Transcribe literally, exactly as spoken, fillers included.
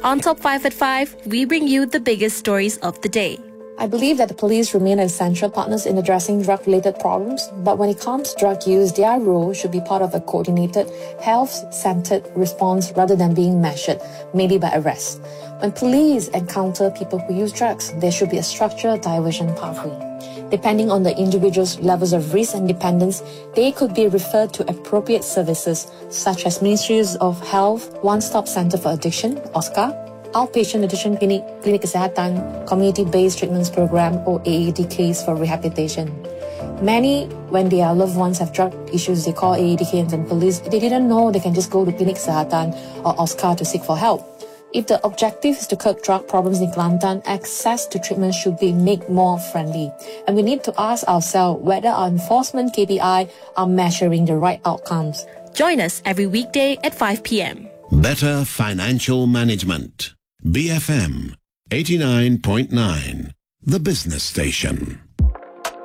On Top five at five, we bring you the biggest stories of the day. I believe that the police remain essential partners in addressing drug-related problems, but when it comes to drug use, their role should be part of a coordinated, health-centered response rather than being measured, mainly by arrest. When police encounter people who use drugs, there should be a structured diversion pathway. Depending on the individual's levels of risk and dependence, they could be referred to appropriate services such as Ministries of Health, One-Stop Center for Addiction, O S C A, Outpatient Addiction Clinic, Klinik Kesihatan, Community-Based Treatments Program, or A A D Ks for rehabilitation. Many, when their loved ones have drug issues, they call A A D Ks and police. They didn't know they can just go to Klinik Kesihatan or O S C A to seek for help. If the objective is to curb drug problems in Kelantan, access to treatment should be made more friendly. And we need to ask ourselves whether our enforcement K P I are measuring the right outcomes. Join us every weekday at five p.m. Better Financial Management. B F M eighty-nine point nine, the business station.